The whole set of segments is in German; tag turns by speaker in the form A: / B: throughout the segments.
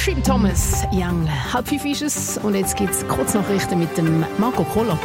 A: Jim Thomas, Young. 4:30 ist es und jetzt gibt es Kurznachrichten mit dem Marco Kohler.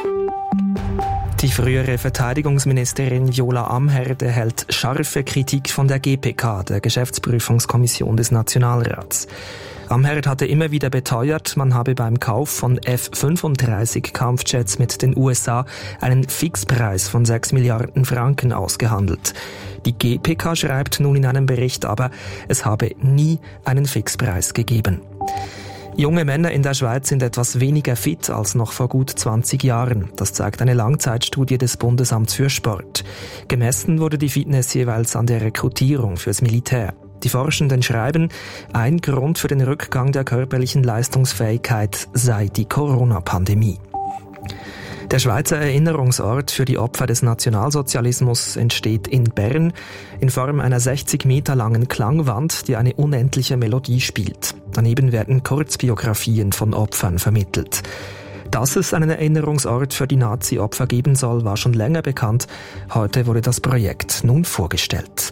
B: Die frühere Verteidigungsministerin Viola Amherd erhält scharfe Kritik von der GPK, der Geschäftsprüfungskommission des Nationalrats. Amherd hatte immer wieder beteuert, man habe beim Kauf von F-35-Kampfjets mit den USA einen Fixpreis von 6 Milliarden Franken ausgehandelt. Die GPK schreibt nun in einem Bericht aber, es habe nie einen Fixpreis gegeben. Junge Männer in der Schweiz sind etwas weniger fit als noch vor gut 20 Jahren. Das zeigt eine Langzeitstudie des Bundesamts für Sport. Gemessen wurde die Fitness jeweils an der Rekrutierung fürs Militär. Die Forschenden schreiben, ein Grund für den Rückgang der körperlichen Leistungsfähigkeit sei die Corona-Pandemie. Der Schweizer Erinnerungsort für die Opfer des Nationalsozialismus entsteht in Bern in Form einer 60 Meter langen Klangwand, die eine unendliche Melodie spielt. Daneben werden Kurzbiografien von Opfern vermittelt. Dass es einen Erinnerungsort für die Nazi-Opfer geben soll, war schon länger bekannt. Heute wurde das Projekt nun vorgestellt.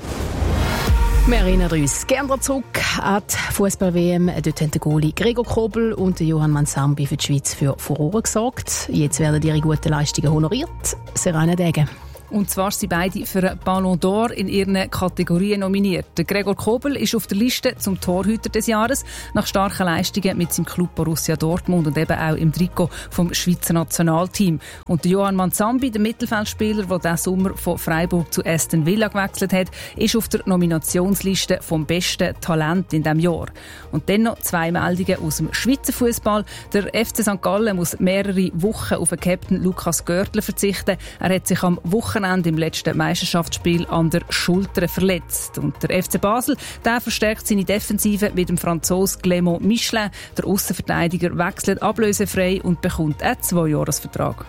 A: Wir erinnern uns gerne zurück an die Fußball-WM. Dort haben der Goalie Gregor Kobel und Johann Mansambi für die Schweiz für Furore gesorgt. Jetzt werden ihre guten Leistungen honoriert. Serena Degen.
C: Und zwar sind beide für einen Ballon d'Or in ihren Kategorien nominiert. Der Gregor Kobel ist auf der Liste zum Torhüter des Jahres nach starken Leistungen mit seinem Club Borussia Dortmund und eben auch im Trikot vom Schweizer Nationalteam. Und der Johann Mansambi, der Mittelfeldspieler, der diesen Sommer von Freiburg zu Aston Villa gewechselt hat, ist auf der Nominationsliste vom besten Talent in diesem Jahr. Und dann noch 2 Meldungen aus dem Schweizer Fußball. Der FC St. Gallen muss mehrere Wochen auf den Captain Lukas Görtler verzichten. Er hat sich am Wochenende im letzten Meisterschaftsspiel an der Schulter verletzt. Und der FC Basel, der verstärkt seine Defensive mit dem Franzosen Clément Michelin. Der Aussenverteidiger wechselt ablösefrei und bekommt einen 2-Jahres-Vertrag.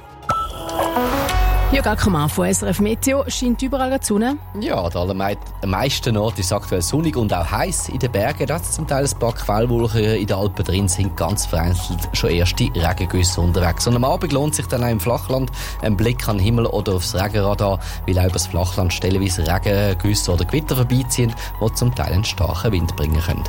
A: Jörg Ackermann von SRF Meteo. Scheint überall die Sonne?
D: Ja, an den meisten Orten ist es aktuell sonnig und auch heiß. In den Bergen da zum Teil ein paar Quellwolken, in den Alpen drin sind ganz vereinzelt schon erste Regengüsse unterwegs. Und am Abend lohnt sich dann auch im Flachland ein Blick an den Himmel oder aufs Regenradar, weil auch über das Flachland stellenweise Regengüsse oder Gewitter vorbeiziehen, die zum Teil einen starken Wind bringen können.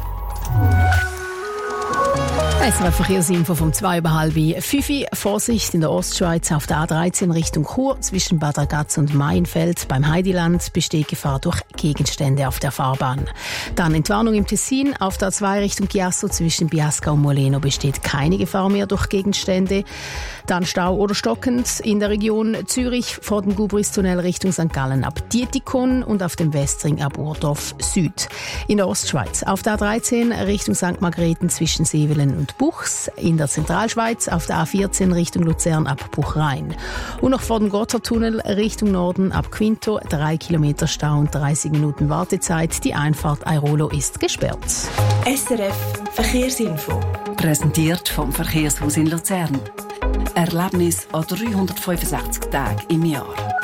A: SRF Verkehrsinfo vom 4:30. Vorsicht in der Ostschweiz auf der A13 Richtung Chur zwischen Bad Ragaz und Maienfeld. Beim Heidiland besteht Gefahr durch Gegenstände auf der Fahrbahn. Dann Entwarnung im Tessin. Auf der A2 Richtung Chiasso zwischen Biasca und Moleno besteht keine Gefahr mehr durch Gegenstände. Dann Stau oder stockend in der Region Zürich vor dem Gubristunnel Richtung St. Gallen ab Dietikon und auf dem Westring ab Urdorf Süd. In der Ostschweiz auf der A13 Richtung St. Margrethen zwischen Sevelen und Buchs. In der Zentralschweiz auf der A14 Richtung Luzern ab Buchrhein. Und noch vor dem Gotthardtunnel Richtung Norden ab Quinto 3 Kilometer Stau und 30 Minuten Wartezeit. Die Einfahrt Airolo ist gesperrt.
E: SRF Verkehrsinfo.
F: Präsentiert vom Verkehrshaus in Luzern. Erlebnis an 365 Tagen im Jahr.